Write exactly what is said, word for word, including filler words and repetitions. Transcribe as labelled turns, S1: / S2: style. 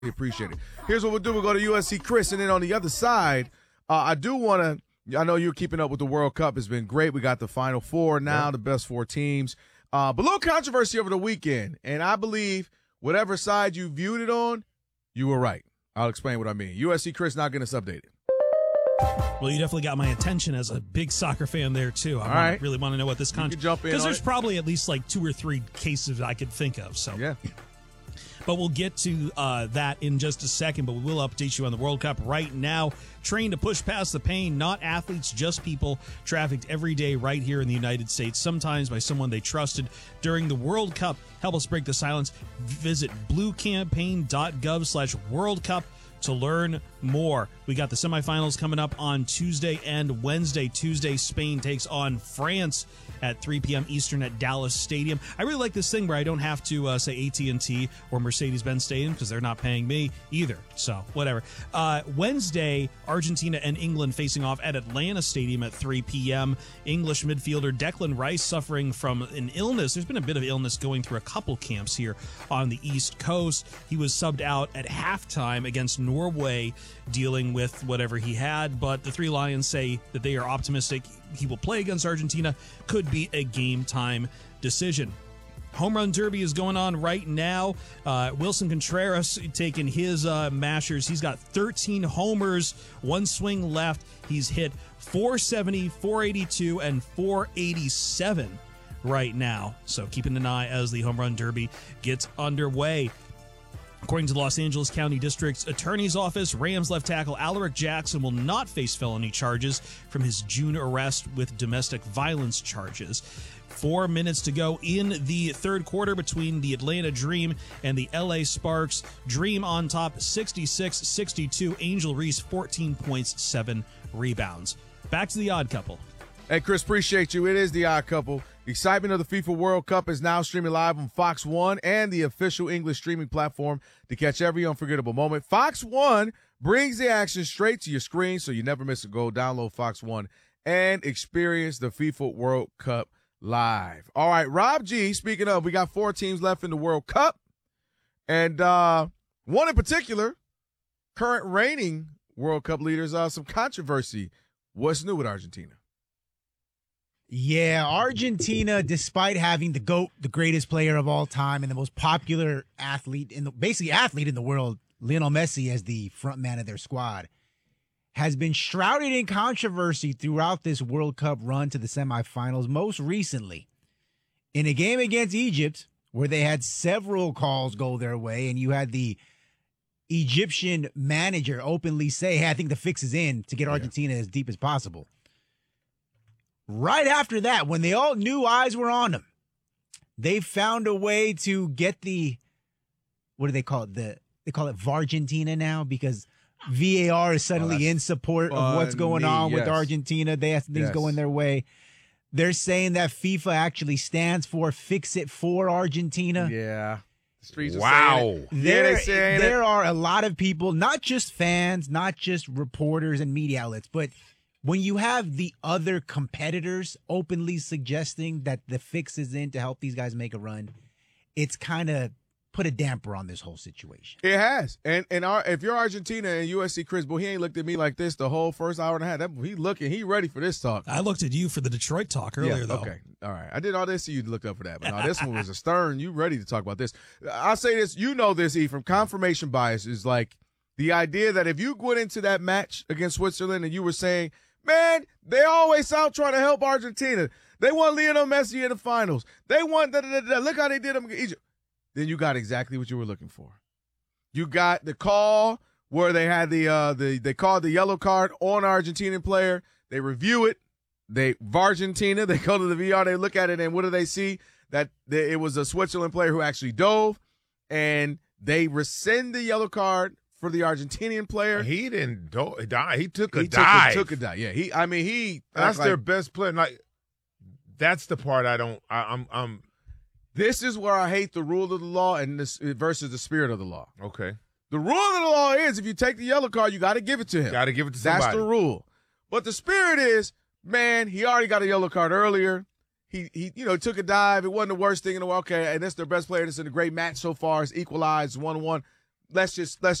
S1: Appreciate it. Here's what we'll do. We'll go to U S C Chris, and then on the other side, uh, I do want to – I know you're keeping up with the World Cup. It's been great. We got the Final Four now, yeah. the best four teams. Uh, but a little controversy over the weekend, and I believe whatever side you viewed it on, you were right. I'll explain what I mean. U S C Chris not getting us updated.
S2: Well, you definitely got my attention as a big soccer fan there, too. I
S1: All
S2: want,
S1: right.
S2: really want to know what this controversy – because there's
S1: it.
S2: probably at least like two or three cases I could think of. So
S1: yeah.
S2: But we'll get to uh, that in just a second, but we will update you on the World Cup right now. Trained to push past the pain, not athletes, just people trafficked every day right here in the United States, sometimes by someone they trusted during the World Cup. Help us break the silence. Visit bluecampaign.gov slash World Cup to learn more. We got the semifinals coming up on Tuesday and Wednesday. Tuesday, Spain takes on France at three p.m. Eastern at Dallas Stadium. I really like this thing where I don't have to uh, say A T and T or Mercedes-Benz Stadium because they're not paying me either. So, whatever. Uh, Wednesday, Argentina and England facing off at Atlanta Stadium at three p.m. English midfielder Declan Rice suffering from an illness. There's been a bit of illness going through a couple camps here on the East Coast. He was subbed out at halftime against Norway, dealing with whatever he had, but the Three Lions say that they are optimistic he will play against Argentina. Could be a game time decision. Home Run Derby is going on right now. Uh, Wilson Contreras taking his uh, mashers. He's got thirteen homers, one swing left. He's hit four seventy, four eighty-two, and four eighty-seven right now. So keeping an eye as the Home Run Derby gets underway. According to the Los Angeles County District's Attorney's Office, Rams left tackle Alaric Jackson will not face felony charges from his June arrest with domestic violence charges. Four minutes to go in the third quarter between the Atlanta Dream and the L A Sparks. Dream on top, sixty-six sixty-two. Angel Reese, fourteen points, seven rebounds. Back to the Odd Couple.
S1: Hey, Chris, appreciate you. It is the Odd Couple. The excitement of the FIFA World Cup is now streaming live on Fox One and the official English streaming platform to catch every unforgettable moment. Fox One brings the action straight to your screen so you never miss a goal. Download Fox One and experience the FIFA World Cup live. All right, Rob G, speaking of, we got four teams left in the World Cup, and uh, one in particular, current reigning World Cup leaders, uh, some controversy. What's new with Argentina?
S3: Yeah, Argentina, despite having the GOAT, the greatest player of all time, and the most popular athlete in the basically athlete in the world, Lionel Messi, as the front man of their squad, has been shrouded in controversy throughout this World Cup run to the semifinals. Most recently, in a game against Egypt, where they had several calls go their way, and you had the Egyptian manager openly say, "Hey, I think the fix is in to get Argentina yeah. as deep as possible." Right after that, when they all knew eyes were on them, they found a way to get the, what do they call it? The They call it Vargentina now because V A R is suddenly oh, in support of what's going on yes. with Argentina. They have things yes. going their way. They're saying that FIFA actually stands for Fix It for Argentina.
S1: Yeah. The streets
S3: wow.
S1: Are saying it.
S3: There,
S1: yeah, saying
S3: there
S1: it.
S3: are a lot of people, not just fans, not just reporters and media outlets, but when you have the other competitors openly suggesting that the fix is in to help these guys make a run, it's kind of put a damper on this whole situation.
S1: It has. And and our, if you're Argentina and U S C Chris, but he ain't looked at me like this the whole first hour and a half. That, he looking, he ready for this talk.
S2: I looked at you for the Detroit talk earlier,
S1: yeah,
S2: though.
S1: Okay. All right. I did all this so you looked up for that. But no, this one was a stern. You ready to talk about this. I'll say this. You know this, E, from confirmation bias is like the idea that if you went into that match against Switzerland and you were saying, man, they always out trying to help Argentina. They want Lionel Messi in the finals. They want da, da, da, da. Look how they did them against Egypt. Then you got exactly what you were looking for. You got the call where they had the uh the they called the yellow card on an Argentinian player. They review it. They Vargentina. They go to the V R. They look at it, and what do they see? That they, it was a Switzerland player who actually dove, and they rescind the yellow card for the Argentinian player.
S4: He didn't do- die. He took a
S1: he
S4: dive.
S1: Took a, took a dive. Yeah. He. I mean, he.
S4: That's
S1: like,
S4: their best player. Like, that's the part I don't. I, I'm. I'm.
S1: This is where I hate the rule of the law and this versus the spirit of the law.
S4: Okay.
S1: The rule of the law is if you take the yellow card, you got to give it to him.
S4: Got to give it to somebody.
S1: That's the rule. But the spirit is, man, he already got a yellow card earlier. He, he, you know, took a dive. It wasn't the worst thing in the world. Okay, and that's their best player. This is a great match so far. It's equalized one one. let's just let's